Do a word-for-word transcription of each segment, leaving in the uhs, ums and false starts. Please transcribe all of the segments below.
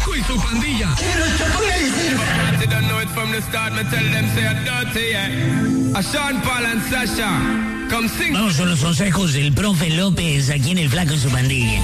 Flaco y su pandilla. Vamos con los consejos del profe López aquí en el Flaco y su pandilla.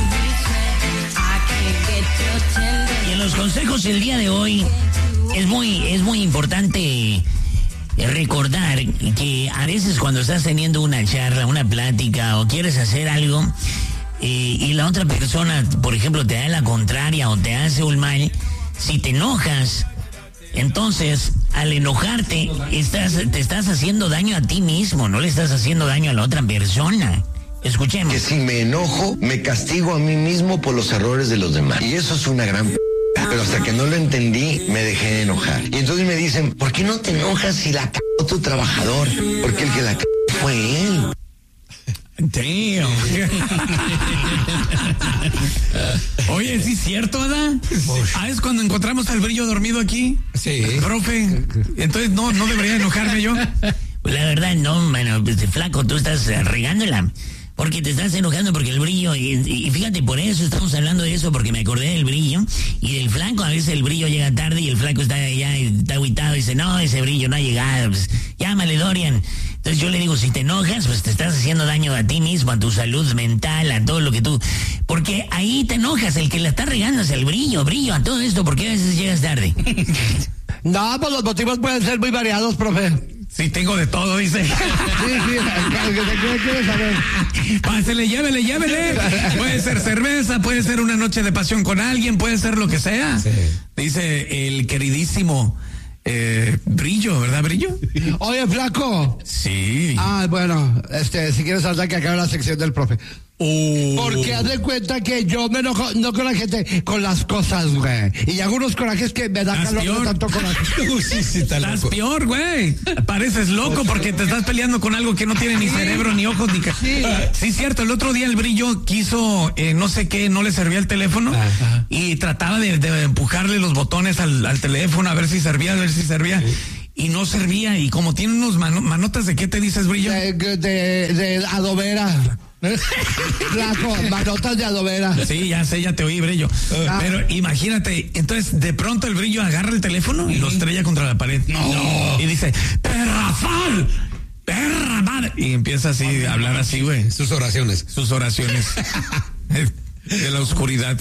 Y en los consejos el día de hoy es muy, es muy importante recordar que a veces cuando estás teniendo una charla, una plática o quieres hacer algo eh, y la otra persona, por ejemplo, te da la contraria o te hace un mal, si te enojas, entonces al enojarte estás, te estás haciendo daño a ti mismo, no le estás haciendo daño a la otra persona. Escuchemos. Que si me enojo, me castigo a mí mismo por los errores de los demás. Y eso es una gran p***. Pero hasta que no lo entendí, me dejé de enojar. Y entonces me dicen, ¿por qué no te enojas si la cagó tu trabajador? Porque el que la cagó fue él. Damn. Oye, ¿sí es cierto, Ada? Ah, es cuando encontramos al Brillo dormido aquí. Sí. Profe, entonces no, no debería enojarme yo. Pues la verdad, no, bueno, pues, Flaco, tú estás regándola. Porque te estás enojando porque el Brillo, y, y fíjate, por eso estamos hablando de eso, porque me acordé del Brillo y del Flaco. A veces el Brillo llega tarde y el Flaco está allá, está agüitado y dice, no, ese Brillo no ha llegado, pues llámale, Dorian. Entonces yo le digo, si te enojas, pues te estás haciendo daño a ti mismo, a tu salud mental, a todo lo que tú... Porque ahí te enojas, el que la está regando es el Brillo, Brillo, a todo esto, ¿por qué a veces llegas tarde? No, pues los motivos pueden ser muy variados, profe. Sí, tengo de todo, dice. Sí, sí, ¿qué quieres saber? Pásele, llévele, llévele. Puede ser cerveza, puede ser una noche de pasión con alguien, puede ser lo que sea. Sí. Dice el queridísimo eh, Brillo, ¿verdad, Brillo? Oye, Flaco. Sí. Ah, bueno, este, si quieres saltar que acabe la sección del profe. Oh. Porque haz de cuenta que yo me enojo, no con la gente, con las cosas, güey. Y algunos corajes que me da calor de tanto coraje. Uy, sí, sí, estás loco. Peor, güey. Pareces loco porque te estás peleando con algo que no tiene ni cerebro, ni ojos, ni... Ca- sí. Sí, cierto, el otro día el Brillo quiso, eh, no sé qué, no le servía el teléfono. Ajá. Y trataba de, de empujarle los botones al, al teléfono a ver si servía, a ver si servía. Sí. Y no servía. Y como tiene unos mano, manotas, ¿de qué te dices, Brillo? De, de, de adobera. Flaco, manotas de adobera. Sí, ya sé, ya te oí, Brillo. Ah. Pero imagínate, entonces de pronto el Brillo agarra el teléfono y lo estrella contra la pared. No. Y dice, ¡perrafal! ¡Perra madre! Y empieza así a hablar así, güey. Sus oraciones. Sus oraciones. De la oscuridad.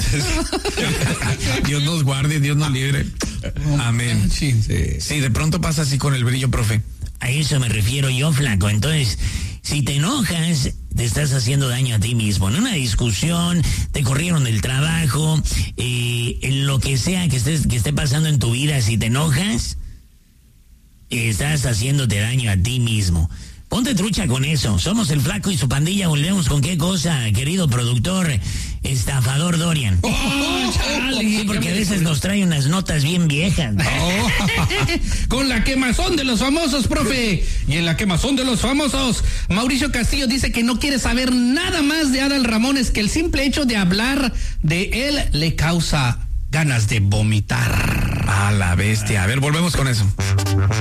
Dios nos guarde, Dios nos libre. Amén. Sí, sí, de pronto pasa así con el Brillo, profe. A eso me refiero yo, Flaco. Entonces, si te enojas, te estás haciendo daño a ti mismo. En una discusión, te corrieron del trabajo, eh, en lo que sea que estés, que esté pasando en tu vida, si te enojas, estás haciéndote daño a ti mismo. Ponte trucha con eso. Somos el Flaco y su pandilla. Volvemos con qué cosa, querido productor, estafador Dorian. Oh, Charlie, sí, porque a veces nos trae unas notas bien viejas. Oh. Con la quemazón de los famosos, profe. Y en la quemazón de los famosos, Mauricio Castillo dice que no quiere saber nada más de Adal Ramones, que el simple hecho de hablar de él le causa ganas de vomitar. A la bestia. A ver, volvemos con eso.